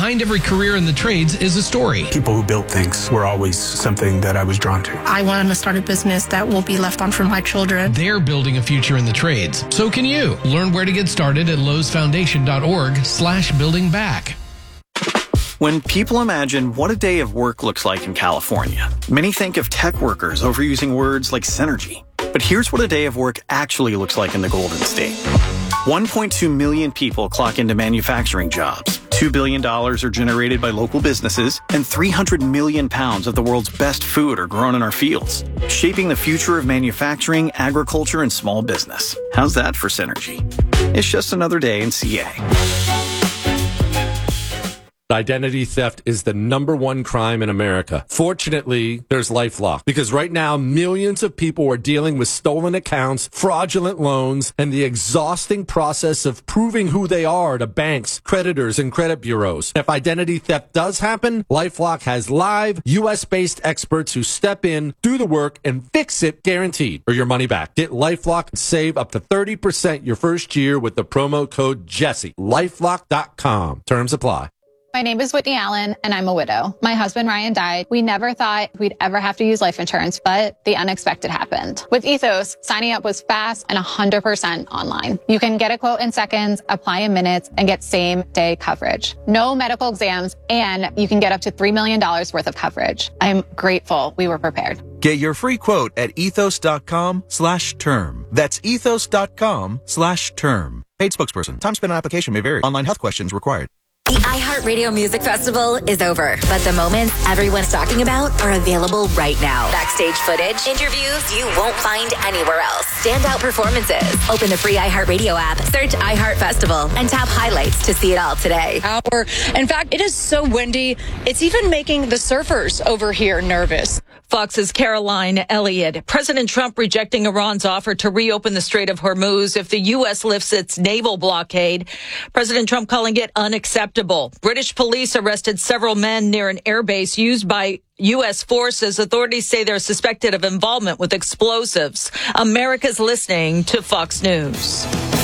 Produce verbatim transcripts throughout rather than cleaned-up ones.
behind every career in the trades is a story. People who built things were always something that I was drawn to. I want to start a business that will be left on for my children. They're building a future in the trades. So can you. Learn where to get started at lowesfoundation.org slash building back. When people imagine what a day of work looks like in California, many think of tech workers overusing words like synergy. But here's what a day of work actually looks like in the Golden State. one point two million people clock into manufacturing jobs. two billion dollars are generated by local businesses, and three hundred million pounds of the world's best food are grown in our fields, shaping the future of manufacturing, agriculture, and small business. How's that for synergy? It's just another day in C A. Identity theft is the number one crime in America. Fortunately, there's LifeLock, because right now millions of people are dealing with stolen accounts, fraudulent loans, and the exhausting process of proving who they are to banks, creditors, and credit bureaus. If identity theft does happen, LifeLock has live U S-based experts who step in, do the work, and fix it guaranteed, or your money back. Get LifeLock and save up to thirty percent your first year with the promo code Jesse. LifeLock dot com. Terms apply. My name is Whitney Allen, and I'm a widow. My husband, Ryan, died. We never thought we'd ever have to use life insurance, but the unexpected happened. With Ethos, signing up was fast and one hundred percent online. You can get a quote in seconds, apply in minutes, and get same-day coverage. No medical exams, and you can get up to three million dollars worth of coverage. I'm grateful we were prepared. Get your free quote at ethos.com slash term. That's ethos.com slash term. Paid spokesperson. Time spent on application may vary. Online health questions required. The iHeartRadio Music Festival is over, but the moments everyone's talking about are available right now. Backstage footage, interviews you won't find anywhere else. Standout performances. Open the free iHeartRadio app, search iHeart Festival, and tap highlights to see it all today. Hour. In fact, it is so windy, it's even making the surfers over here nervous. Fox's Caroline Elliott. President Trump rejecting Iran's offer to reopen the Strait of Hormuz if the U S lifts its naval blockade. President Trump calling it unacceptable. British police arrested several men near an airbase used by U S forces. Authorities say they're suspected of involvement with explosives. America's listening to Fox News.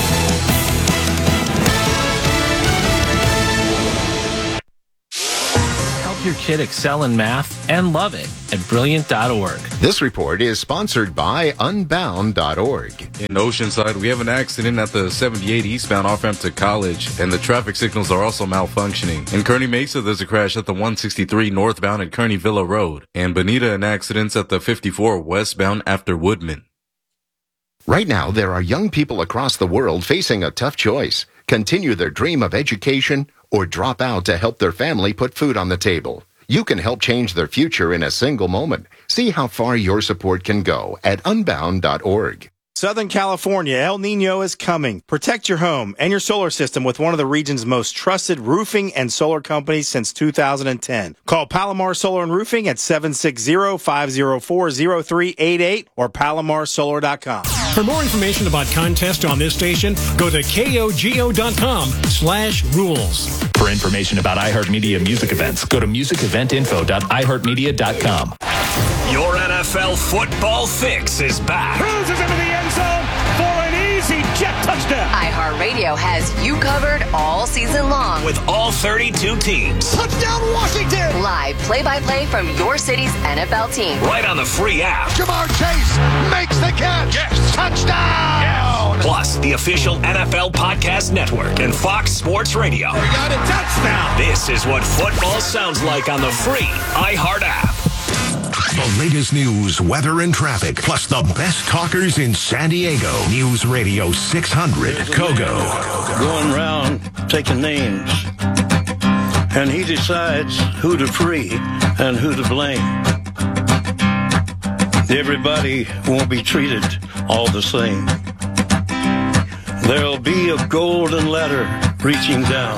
Your kid excel in math and love it at brilliant dot org. This report is sponsored by unbound dot org. In Oceanside, we have an accident at the seventy-eight eastbound off-ramp to College, and the traffic signals are also malfunctioning. In Kearney Mesa, there's a crash at the one sixty-three northbound at Kearney Villa Road, and Bonita, an accident at the fifty-four westbound after Woodman. Right now, there are young people across the world facing a tough choice. Continue their dream of education or drop out to help their family put food on the table. You can help change their future in a single moment. See how far your support can go at unbound dot org. Southern California, El Nino is coming. Protect your home and your solar system with one of the region's most trusted roofing and solar companies since two thousand ten. Call Palomar Solar and Roofing at seven six zero, five zero four, zero three eight eight or palomar solar dot com. For more information about contests on this station, go to kogo dot com slash rules. For information about iHeartMedia music events, go to music event info dot i heart media dot com. Your N F L football fix is back. Cruises into the end zone for an easy jet touchdown. iHeartRadio has you covered all season long. With all thirty-two teams. Touchdown Washington! Live play-by-play from your city's N F L team. Right on the free app. Jamar Chase makes the catch. Yes. Touchdown! Yes. Plus, the official N F L Podcast Network and Fox Sports Radio. We got a touchdown! This is what football sounds like on the free iHeart app. The latest news, weather, and traffic, plus the best talkers in San Diego. News Radio six hundred, Kogo. Going around taking names, and he decides who to free and who to blame. Everybody won't be treated all the same. There'll be a golden ladder reaching down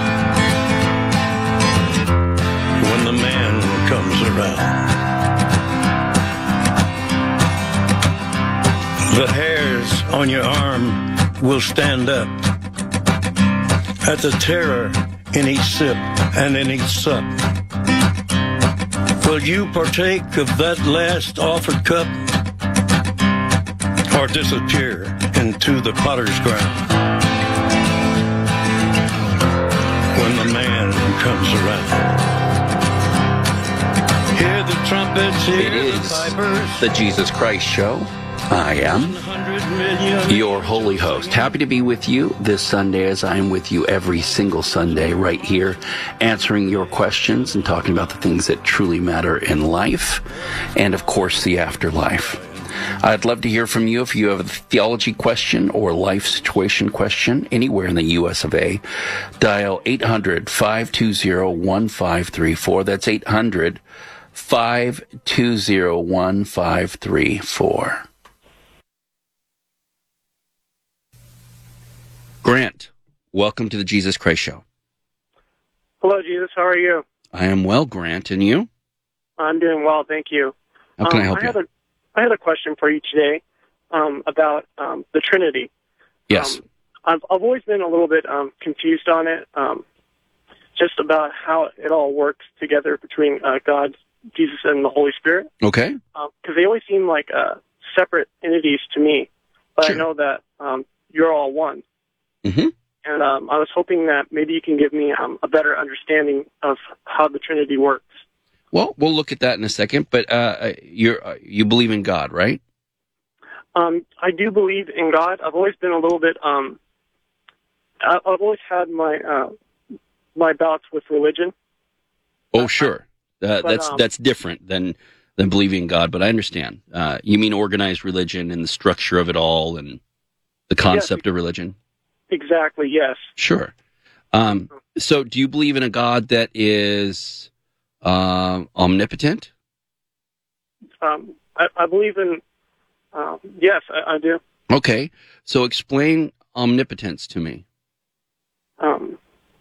when the man comes around. The hairs on your arm will stand up at the terror in each sip and in each sup. Will you partake of that last offered cup or disappear into the potter's ground when the man comes around. Hear the trumpets, hear It is the pipers. the Jesus Christ Show. I am your holy host. Happy to be with you this Sunday, as I am with you every single Sunday right here, answering your questions and talking about the things that truly matter in life and, of course, the afterlife. I'd love to hear from you if you have a theology question or life situation question anywhere in the U S of A. Dial eight hundred, five two zero, one five three four. That's eight hundred, five two zero, one five three four. Grant, welcome to the Jesus Christ Show. Hello, Jesus. How are you? I am well, Grant, and you? I'm doing well, thank you. How can um, I help I you? Had a, I had a question for you today um, about um, the Trinity. Yes. Um, I've, I've always been a little bit um, confused on it, um, just about how it all works together between uh, God, Jesus, and the Holy Spirit. Okay. Because um, they always seem like uh, separate entities to me, but Sure. I know that um, you're all one. Mm-hmm. And um, I was hoping that maybe you can give me um, a better understanding of how the Trinity works. Well, we'll look at that in a second, but uh, you're, uh, you believe in God, right? Um, I do believe in God. I've always been a little bit. Um, I- I've always had my uh, my bouts with religion. Oh, sure. Uh, but, that's um, that's different than than believing in God, but I understand. Uh, you mean organized religion and the structure of it all and the concept of religion? Exactly. Yes. Sure. Um, so, do you believe in a God that is uh, omnipotent? Um, I, I believe in. Um, yes, I, I do. Okay. So, explain omnipotence to me. Um,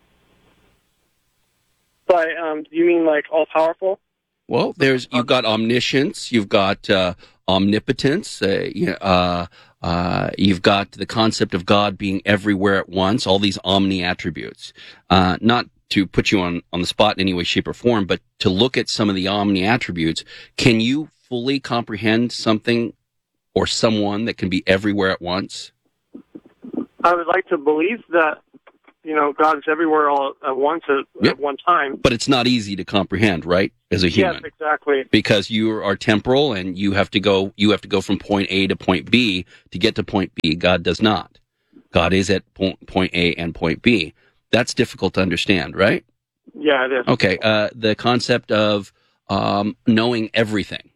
by um, do you mean like all powerful? Well, there's you've got omniscience, you've got uh, omnipotence, uh, you- uh, uh, you've got the concept of God being everywhere at once. All these omni attributes. Uh, not to put you on on the spot in any way, shape, or form, but to look at some of the omni attributes. Can you fully comprehend something or someone that can be everywhere at once? I would like to believe that you know God is everywhere all at once at, Yep. at one time. But it's not easy to comprehend, right? As a human. Yes, exactly. Because you are temporal and you have to go you have to go from point A to point B to get to point B. God does not. God is at point, point A and point B. That's difficult to understand, right? Yeah, it is. Okay. Uh, the concept of um, knowing everything.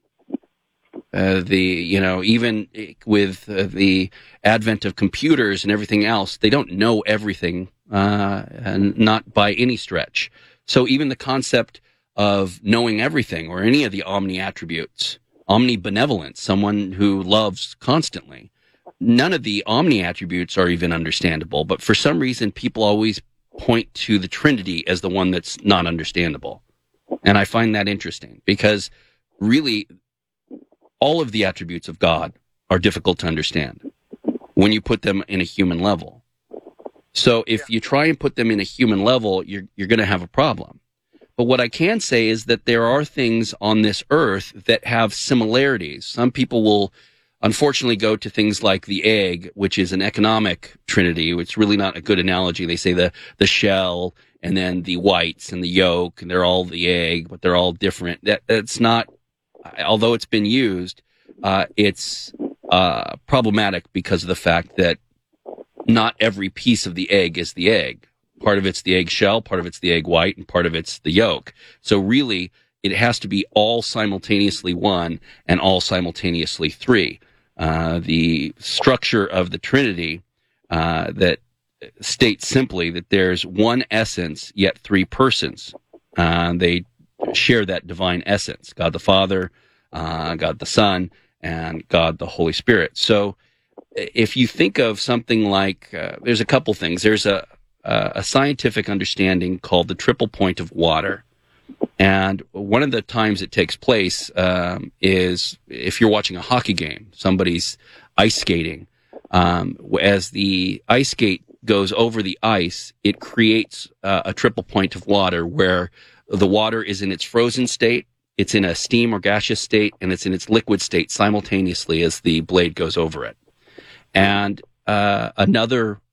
Uh, the you know even with uh, the advent of computers and everything else, they don't know everything, uh, and not by any stretch. So even the concept of knowing everything, or any of the omni attributes, omnibenevolence, someone who loves constantly, none of the omni attributes are even understandable. But for some reason, people always point to the Trinity as the one that's not understandable, and I find that interesting because really, all of the attributes of God are difficult to understand when you put them in a human level. So if you try and put them in a human level, you're you're going to have a problem. But what I can say is that there are things on this earth that have similarities. Some people will unfortunately go to things like the egg, which is an economic trinity. It's really not a good analogy. They say the, the shell and then the whites and the yolk, and they're all the egg, but they're all different. That That's not, although it's been used, uh, it's uh, problematic because of the fact that not every piece of the egg is the egg. Part of it's the egg shell, part of it's the egg white, and part of it's the yolk. So really, it has to be all simultaneously one and all simultaneously three. Uh, the structure of the Trinity uh, that states simply that there's one essence, yet three persons. Uh, they share that divine essence, God the Father, uh, God the Son, and God the Holy Spirit. So if you think of something like, uh, there's a couple things. There's a Uh, a scientific understanding called the triple point of water. And one of the times it takes place um, is if you're watching a hockey game, somebody's ice skating. Um, as the ice skate goes over the ice, it creates uh, a triple point of water where the water is in its frozen state, it's in a steam or gaseous state, and it's in its liquid state simultaneously as the blade goes over it. And uh, another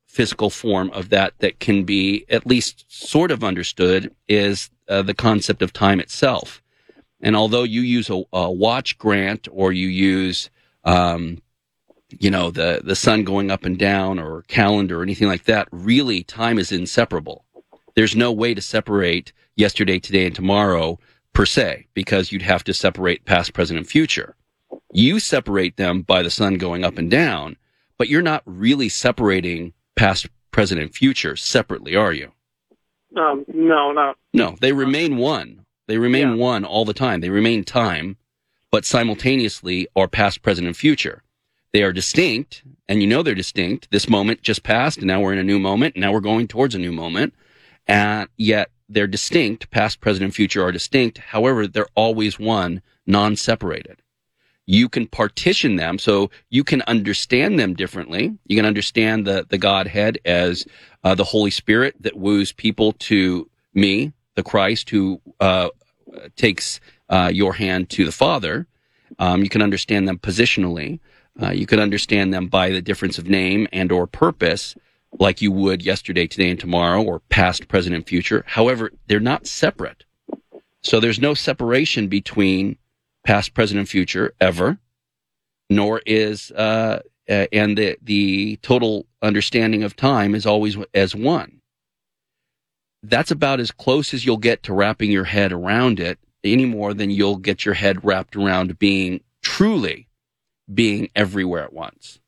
physical form of that that can be at least sort of understood is uh, the concept of time itself. And although you use a, a watch, Grant, or you use, um, you know, the, the sun going up and down or calendar or anything like that, really time is inseparable. There's no way to separate yesterday, today, and tomorrow per se, because you'd have to separate past, present, and future. You separate them by the sun going up and down, but you're not really separating past, present, and future separately, are you? Um, no, not. No, they remain one. They remain Yeah. one all the time. They remain time, but simultaneously are past, present, and future. They are distinct, and you know they're distinct. This moment just passed, and now we're in a new moment, and now we're going towards a new moment. And yet they're distinct. Past, present, and future are distinct. However, they're always one, non-separated. You can partition them, so you can understand them differently. You can understand the, the Godhead as uh, the Holy Spirit that woos people to me, the Christ who uh, takes uh, your hand to the Father. Um, you can understand them positionally. Uh, you can understand them by the difference of name and or purpose, like you would yesterday, today, and tomorrow, or past, present, and future. However, they're not separate. So there's no separation between past, present, and future ever, nor is, uh, uh, and the, the total understanding of time is always as one. That's about as close as you'll get to wrapping your head around it, any more than you'll get your head wrapped around being truly being everywhere at once.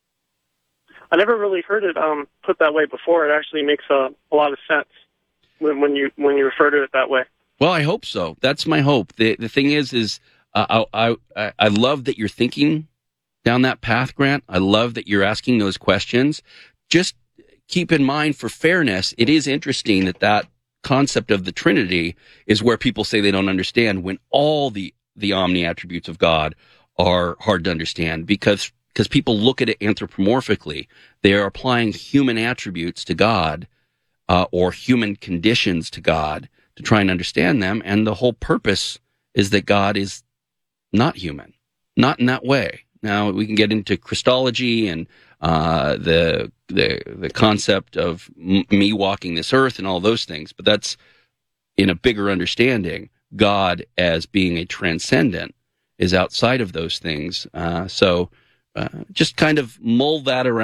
I never really heard it um, put that way before. It actually makes a, a lot of sense when, when you when you refer to it that way. Well, I hope so. That's my hope. The the thing is, is uh, I, I I love that you're thinking down that path, Grant. I love that you're asking those questions. Just keep in mind, for fairness, it is interesting that that concept of the Trinity is where people say they don't understand, when all the the omni attributes of God are hard to understand, because because people look at it anthropomorphically. They are applying human attributes to God, uh, or human conditions to God, to try and understand them. And the whole purpose is that God is not human, not in that way. Now we can get into Christology and uh, the the the concept of m- me walking this earth and all those things, but that's in a bigger understanding. God as being a transcendent is outside of those things. Uh, so uh, just kind of mull that around.